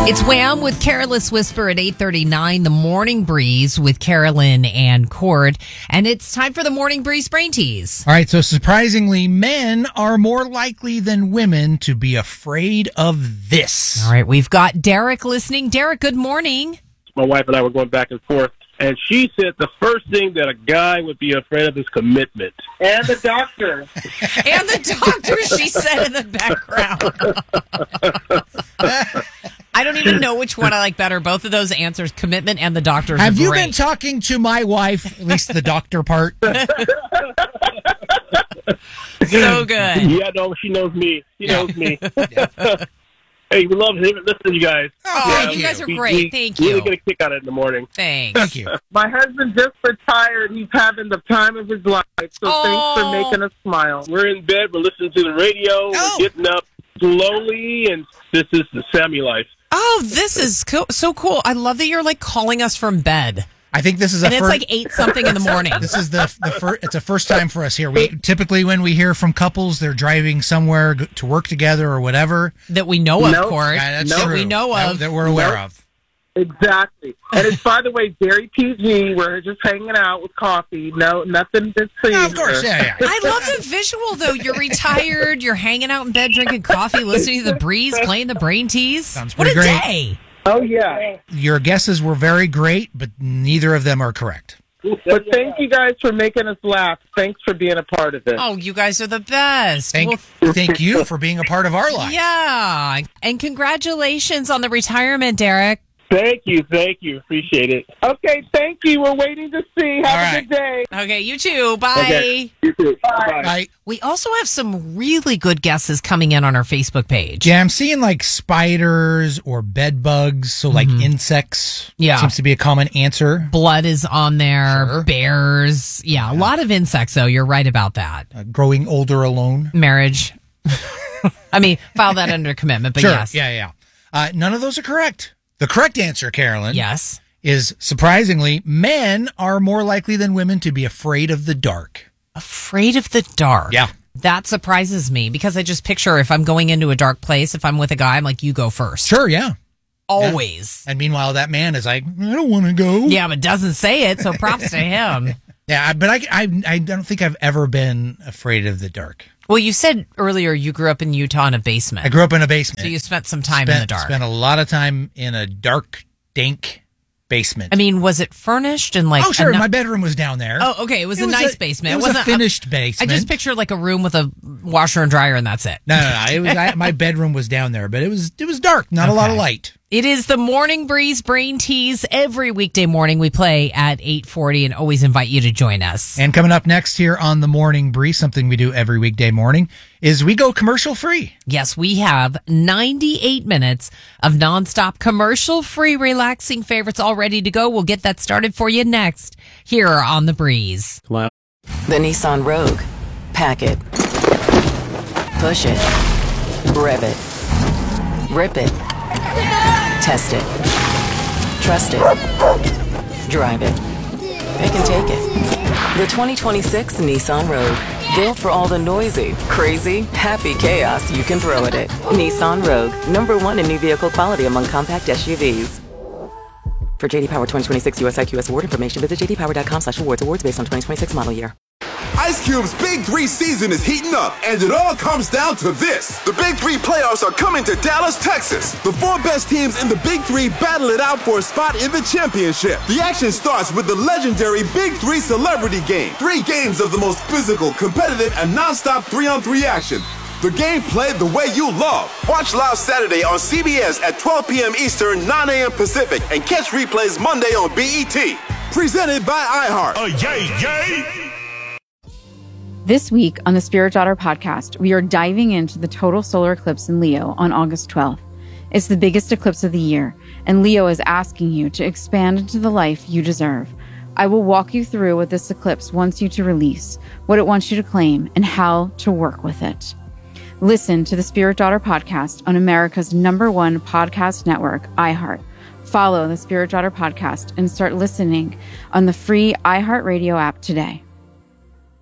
It's Wham with Careless Whisper at 8:39, the Morning Breeze with Carolyn and Cord. And it's time for the Morning Breeze Brain Tease. All right, so surprisingly, men are more likely than women to be afraid of this. All right, we've got Derek listening. Derek, good morning. My wife and I were going back and forth, and she said the first thing that a guy would be afraid of is commitment. And the doctor. And the doctor, she said in the background. I don't even know which one I like better. Both of those answers, commitment and the doctor. Have you been talking to my wife, at least the doctor part? So good. Yeah, no, she knows me. She knows me. Hey, we love listening to you guys. Oh, you guys are great. Thank you. We really get a kick out of it in the morning. Thanks. Thank you. My husband just retired. He's having the time of his life. So thanks for making us smile. We're in bed. We're listening to the radio. We're getting up slowly, and this is the Sammy life. Oh, this is so cool. I love that you're like calling us from bed. I think this is it's like 8-something in the morning. This is the first. It's a first time for us here. We typically, when we hear from couples, they're driving somewhere to work together or whatever that we know of. Court. That's that true. We know of that we're aware of. Exactly. And it's, by the way, very PG. We're just hanging out with coffee. No, nothing to see. Of course, yeah. I love the visual, though. You're retired. You're hanging out in bed, drinking coffee, listening to the breeze, playing the brain tease. Sounds what a great. Day. Oh, yeah. Your guesses were very great, but neither of them are correct. But thank you guys for making us laugh. Thanks for being a part of it. Oh, you guys are the best. Thank you for being a part of our life. Yeah. And congratulations on the retirement, Derek. Thank you. Appreciate it. Okay, thank you. We're waiting to see. Have a good day. Okay, you too. Bye. Okay. You too. Bye. We also have some really good guesses coming in on our Facebook page. Yeah, I'm seeing like spiders or bed bugs, so like insects. Yeah. Seems to be a common answer. Blood is on there. Sure. Bears. Yeah, a lot of insects, though. You're right about that. Growing older alone. Marriage. I mean, file that under commitment, but sure. yes. Yeah. None of those are correct. The correct answer, Carolyn, yes, is surprisingly, men are more likely than women to be afraid of the dark. Afraid of the dark? Yeah. That surprises me because I just picture if I'm going into a dark place, if I'm with a guy, I'm like, you go first. Sure, yeah. Always. Yeah. And meanwhile, that man is like, I don't want to go. Yeah, but doesn't say it, so props to him. Yeah, but I don't think I've ever been afraid of the dark. Well, you said earlier you grew up in Utah in a basement. I grew up in a basement. So you spent some time in the dark. Spent a lot of time in a dark, dank basement. I mean, was it furnished and like... Oh, sure. My bedroom was down there. Oh, okay. It was a nice basement. It wasn't a finished basement. I just pictured like a room with a washer and dryer and that's it. No. It was my bedroom was down there, but it was dark. Not a lot of light. It is the Morning Breeze Brain Tease. Every weekday morning we play at 8:40 and always invite you to join us. And coming up next here on the Morning Breeze, something we do every weekday morning, is we go commercial free. Yes, we have 98 minutes of nonstop commercial free relaxing favorites all ready to go. We'll get that started for you next here on the Breeze. The Nissan Rogue. Pack it. Push it. Rev it. Rip it. Test it. Trust it. Drive it. It can take it. The 2026 Nissan Rogue. Built for all the noisy, crazy, happy chaos you can throw at it. Nissan Rogue. #1 in new vehicle quality among compact SUVs. For JD Power 2026 US IQS award information, visit jdpower.com/awards. Awards based on 2026 model year. Ice Cube's Big 3 season is heating up, and it all comes down to this. The Big 3 playoffs are coming to Dallas, Texas. The 4 best teams in the Big 3 battle it out for a spot in the championship. The action starts with the legendary Big 3 Celebrity Game. 3 games of the most physical, competitive, and nonstop 3-on-3 action. The game played the way you love. Watch live Saturday on CBS at 12 p.m. Eastern, 9 a.m. Pacific, and catch replays Monday on BET. Presented by iHeart. Yay! This week on the Spirit Daughter podcast, we are diving into the total solar eclipse in Leo on August 12th. It's the biggest eclipse of the year, and Leo is asking you to expand into the life you deserve. I will walk you through what this eclipse wants you to release, what it wants you to claim, and how to work with it. Listen to the Spirit Daughter podcast on America's #1 podcast network, iHeart. Follow the Spirit Daughter podcast and start listening on the free iHeartRadio app today.